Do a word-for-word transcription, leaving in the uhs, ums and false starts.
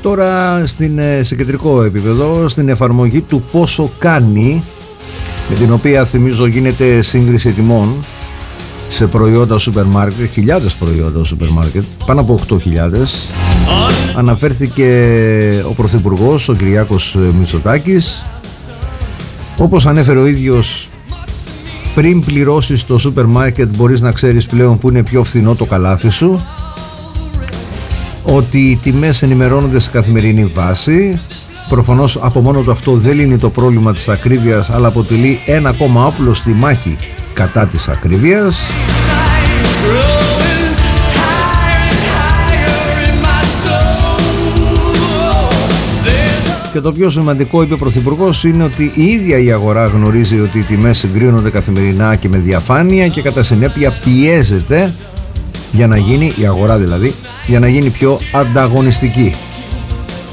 Τώρα στην, σε κεντρικό επίπεδο, στην εφαρμογή του πόσο κάνει, με την οποία θυμίζω γίνεται σύγκριση τιμών σε προϊόντα σούπερ μάρκετ, χιλιάδες προϊόντα σούπερ μάρκετ, πάνω από οκτώ χιλιάδες, αναφέρθηκε ο Πρωθυπουργός, ο Κυριάκος Μητσοτάκης. Όπως ανέφερε ο ίδιος, πριν πληρώσεις το σούπερ μάρκετ μπορείς να ξέρεις πλέον που είναι πιο φθηνό το καλάθι σου, ότι οι τιμές ενημερώνονται σε καθημερινή βάση. Προφανώς από μόνο του αυτό δεν λύνει το πρόβλημα της ακρίβειας, αλλά αποτελεί ένα ακόμα όπλο στη μάχη κατά της ακρίβειας. Και το πιο σημαντικό, είπε ο Πρωθυπουργός, είναι ότι η ίδια η αγορά γνωρίζει ότι οι τιμές συγκρίνονται καθημερινά και με διαφάνεια και κατά συνέπεια πιέζεται για να γίνει, η αγορά δηλαδή, για να γίνει πιο ανταγωνιστική.